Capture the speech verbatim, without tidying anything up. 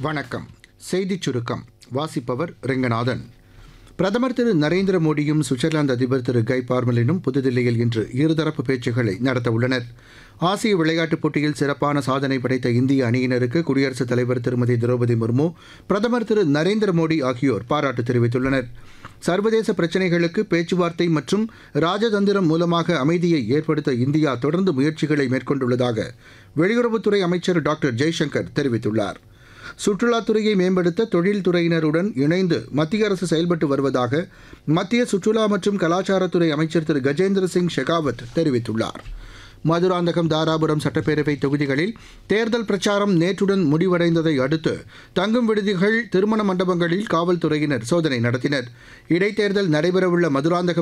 வணக்கம். செய்திச் சுருக்கம் வாசிப்பவர் ரெங்கநாதன். பிரதமர் திரு நரேந்திர மோடியும் சுவிட்சர்லாந்து அதிபர் திரு கை பார்மெலினும் புதுதில்லியில் இன்று இருதரப்பு பேச்சுக்களை நடத்தவுள்ளனர். ஆசிய விளையாட்டுப் போட்டியில் சிறப்பான சாதனை படைத்த இந்திய அணியினருக்கு குடியரசுத் தலைவர் திருமதி திரௌபதி முர்மு, பிரதமர் திரு நரேந்திர மோடி ஆகியோர் பாராட்டு தெரிவித்துள்ளனர். சர்வதேச பிரச்சினைகளுக்கு பேச்சுவார்த்தை மற்றும் ராஜதந்திரம் மூலமாக அமைதியை ஏற்படுத்த இந்தியா தொடர்ந்து முயற்சிகளை மேற்கொண்டுள்ளதாக வெளியுறவுத்துறை அமைச்சர் டாக்டர் ஜெய்சங்கர் தெரிவித்துள்ளார். சுற்றுலாத்துறையை மேம்படுத்த தொழில்துறையினருடன் இணைந்து மத்திய அரசு செயல்பட்டு வருவதாக மத்திய சுற்றுலா மற்றும் கலாச்சாரத்துறை அமைச்சர் திரு கஜேந்திர சிங் ஷெகாவத் தெரிவித்துள்ளார். மதுராந்தகம், தாராபுரம் சட்டப்பேரவை தொகுதிகளில் தேர்தல் பிரச்சாரம் நேற்றுடன் முடிவடைந்ததை அடுத்து தங்கும் விடுதிகள், திருமண மண்டபங்களில் காவல்துறையினர் சோதனை நடத்தினர். இடைத்தேர்தல் நடைபெறவுள்ள மதுராந்தகம்